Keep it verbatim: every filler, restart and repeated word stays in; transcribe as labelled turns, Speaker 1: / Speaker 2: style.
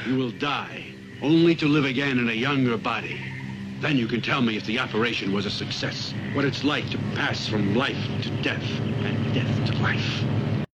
Speaker 1: You will die, only to live again in a younger body. Then you can tell me if the operation was a success, what it's like to pass from life to death, and death to life.